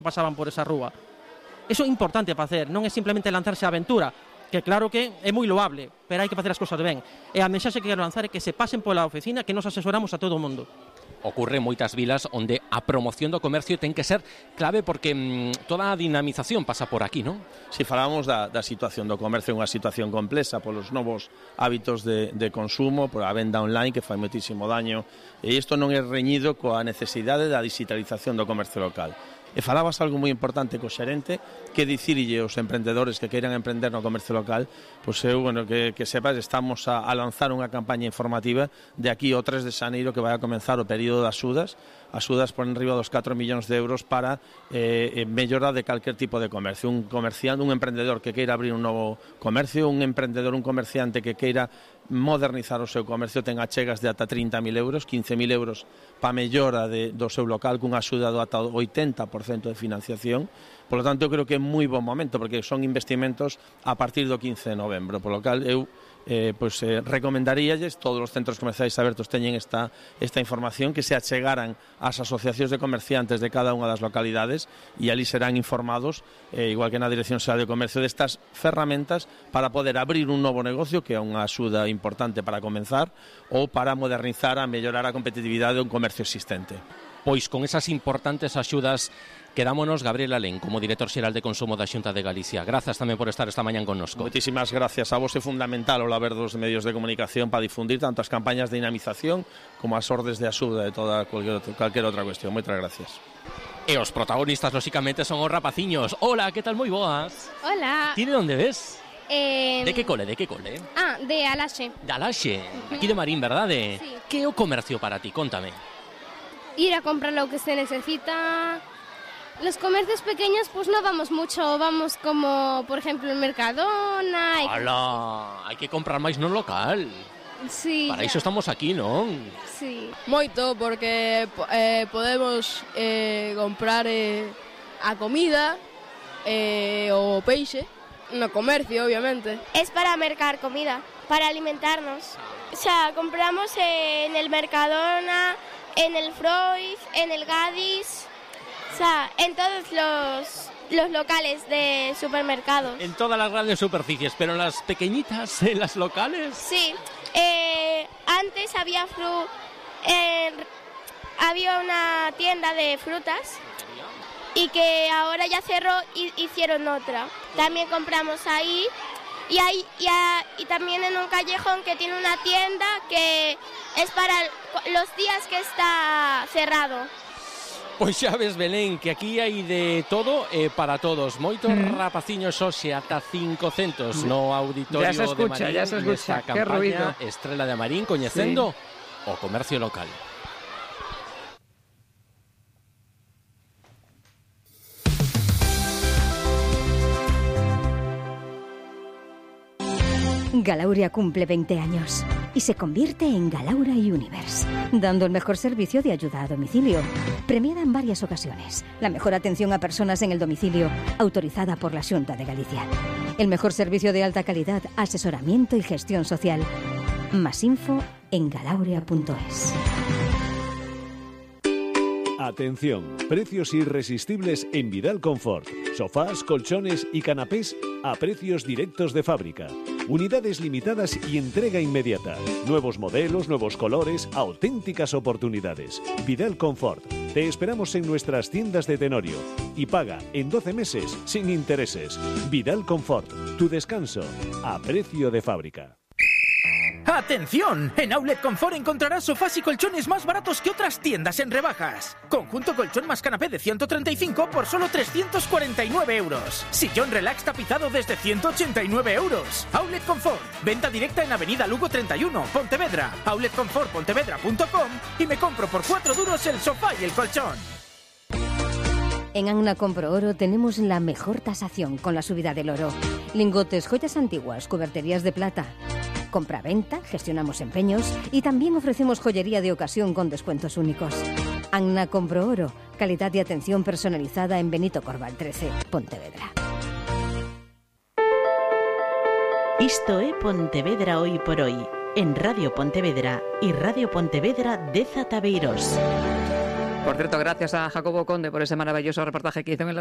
pasaban por esa rúa. Eso é importante facer, non é simplemente lanzarse a aventura, que claro que é moi loable, pero hai que facer as cousas ben. E a mensaxe que quero lanzar é que se pasen pola oficina, que nos asesoramos a todo o mundo. Ocurre en moitas vilas onde a promoción do comercio ten que ser clave porque toda a dinamización pasa por aquí, non? Se falamos da situación do comercio, unha situación complexa polos novos hábitos de consumo, por a venda online que fai moitísimo daño, e isto non é reñido coa necesidade da digitalización do comercio local. E falabas algo moi importante co xerente, que dicirlle aos emprendedores que queiran emprender no comercio local, pois eu, que sepas, estamos a lanzar unha campaña informativa de aquí ao 3 de xaneiro que vai a comenzar o período das axudas por enriba dos 4 millóns de euros para mellora de calquer tipo de comercio. Un comerciante, un emprendedor que queira abrir un novo comercio, un emprendedor, un comerciante que queira modernizar o seu comercio ten achegas de ata 30.000 euros, 15.000 euros para mellora do seu local cunha axuda do ata 80% de financiación. Por lo tanto, eu creo que é moi bon momento porque son investimentos a partir do 15 de novembro, por lo cal eu recomendaríalles, todos os centros comerciais abertos teñen esta información, que se achegaran ás asociacións de comerciantes de cada unha das localidades e ali serán informados, igual que na Dirección Xeral de Comercio, destas ferramentas para poder abrir un novo negocio, que é unha axuda importante para comenzar, ou para modernizar, a mellorar a competitividade dun comercio existente. Pois con esas importantes axudas quedámonos. Gabriel Alén, como director xeral de Consumo da Xunta de Galicia. Grazas tamén por estar esta mañán connosco. Moitísimas gracias. A vos é fundamental o haber dos medios de comunicación para difundir tanto as campañas de dinamización como as ordes de axuda de toda cualquier outra cuestión. Moitas gracias. E os protagonistas, lóxicamente, son os rapaciños. Hola, que tal? Moi boas. Hola. Ti de onde ves? De que cole? De Alaxe. De Alaxe, aquí de Marín, verdade? Sí. Que é o comercio para ti? Contame. Ir a comprar lo que se necesita. Los comercios pequeños pues no vamos mucho, vamos como por ejemplo el Mercadona. ¡Hala! Hai que comprar máis no local. Sí. Para iso estamos aquí, non? Sí. Moito, porque podemos comprar a comida, o peixe, no comercio, obviamente. Es para mercar comida, para alimentarnos. O sea, compramos en el Mercadona, en el Freud, en el Gadis, o sea, en todos los locales de supermercados. En todas las grandes superficies, pero en las pequeñitas, en las locales. Sí, antes había había una tienda de frutas y que ahora ya cerró y hicieron otra. También compramos ahí. Y también en un callejón que tiene una tienda que es para los días que está cerrado. Pois xa ves, Belén, que aquí hai de todo para todos. Moitos rapaciños hoxe ata 500 no auditorio de Marín. Ya se escucha, qué ruido. Estrela de Marín, coñecendo o comercio local. Galauria cumple 20 años y se convierte en Galaura Universe, dando el mejor servicio de ayuda a domicilio. Premiada en varias ocasiones, la mejor atención a personas en el domicilio, autorizada por la Xunta de Galicia. El mejor servicio de alta calidad, asesoramiento y gestión social. Más info en galauria.es. Atención, precios irresistibles en Vidal Confort. Sofás, colchones y canapés a precios directos de fábrica. Unidades limitadas y entrega inmediata. Nuevos modelos, nuevos colores, auténticas oportunidades. Vidal Confort. Te esperamos en nuestras tiendas de Tenorio. Y paga en 12 meses sin intereses. Vidal Confort. Tu descanso a precio de fábrica. ¡Atención! En Outlet Confort encontrarás sofás y colchones más baratos que otras tiendas en rebajas. Conjunto colchón más canapé de 135 por solo 349 euros. Sillón relax tapizado desde 189 euros. Outlet Confort. Venta directa en Avenida Lugo 31, Pontevedra. outletconfortpontevedra.com y me compro por 4 duros el sofá y el colchón. En Anna Compro Oro tenemos la mejor tasación con la subida del oro. Lingotes, joyas antiguas, cuberterías de plata. Compra-venta, gestionamos empeños y también ofrecemos joyería de ocasión con descuentos únicos. Anna Compro Oro, calidad y atención personalizada en Benito Corval 13, Pontevedra. Isto é Pontevedra hoy por hoy, en Radio Pontevedra y Radio Pontevedra de Zataveiros. Por cierto, gracias a Jacobo Conde por ese maravilloso reportaje que hizo en el